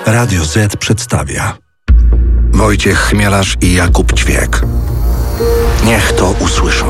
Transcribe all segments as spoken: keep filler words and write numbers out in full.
Radio Z przedstawia Wojciech Chmielarz i Jakub Ćwiek. Niech to usłyszą.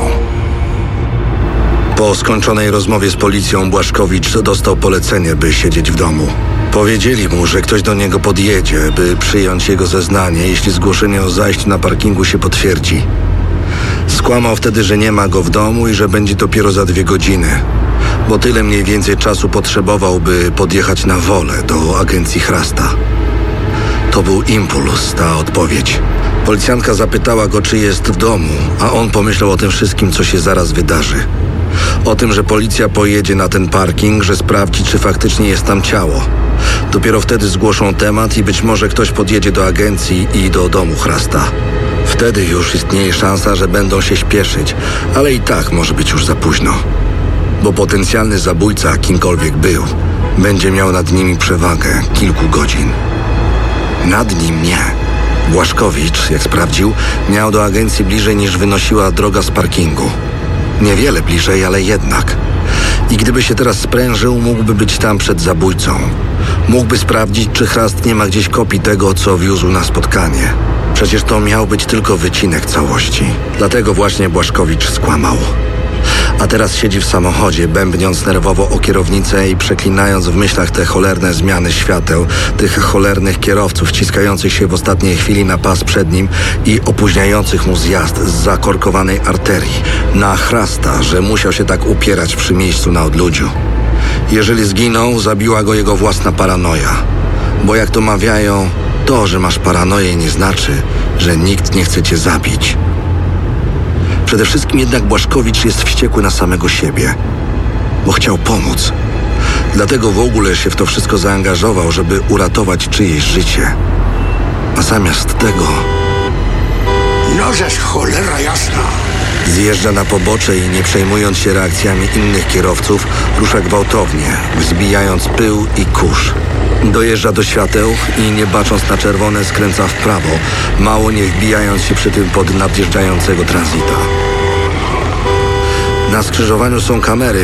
Po skończonej rozmowie z policją Błaszkowicz dostał polecenie, by siedzieć w domu. Powiedzieli mu, że ktoś do niego podjedzie, by przyjąć jego zeznanie, jeśli zgłoszenie o zajściu na parkingu się potwierdzi. Skłamał wtedy, że nie ma go w domu i że będzie dopiero za dwie godziny, bo tyle mniej więcej czasu potrzebował, by podjechać na Wolę do agencji Chrasta. To był impuls, ta odpowiedź. Policjantka zapytała go, czy jest w domu, a on pomyślał o tym wszystkim, co się zaraz wydarzy. O tym, że policja pojedzie na ten parking, że sprawdzi, czy faktycznie jest tam ciało. Dopiero wtedy zgłoszą temat i być może ktoś podjedzie do agencji i do domu Chrasta. Wtedy już istnieje szansa, że będą się śpieszyć, ale i tak może być już za późno. Bo potencjalny zabójca, kimkolwiek był, będzie miał nad nimi przewagę kilku godzin. Nad nim nie. Błaszkowicz, jak sprawdził, miał do agencji bliżej niż wynosiła droga z parkingu. Niewiele bliżej, ale jednak. I gdyby się teraz sprężył, mógłby być tam przed zabójcą. Mógłby sprawdzić, czy Chrast nie ma gdzieś kopii tego, co wiózł na spotkanie. Przecież to miał być tylko wycinek całości. Dlatego właśnie Błaszkowicz skłamał. A teraz siedzi w samochodzie, bębniąc nerwowo o kierownicę i przeklinając w myślach te cholerne zmiany świateł, tych cholernych kierowców wciskających się w ostatniej chwili na pas przed nim i opóźniających mu zjazd z zakorkowanej arterii. Na Chrasta, że musiał się tak upierać przy miejscu na odludziu. Jeżeli zginął, zabiła go jego własna paranoja. Bo jak to mawiają, to, że masz paranoję, nie znaczy, że nikt nie chce cię zabić. Przede wszystkim jednak Błaszkowicz jest wściekły na samego siebie, bo chciał pomóc. Dlatego w ogóle się w to wszystko zaangażował, żeby uratować czyjeś życie. A zamiast tego... No żeż cholera jasna! Zjeżdża na pobocze i nie przejmując się reakcjami innych kierowców, rusza gwałtownie, wzbijając pył i kurz. Dojeżdża do świateł i nie bacząc na czerwone skręca w prawo, mało nie wbijając się przy tym pod nadjeżdżającego tranzyta. Na skrzyżowaniu są kamery,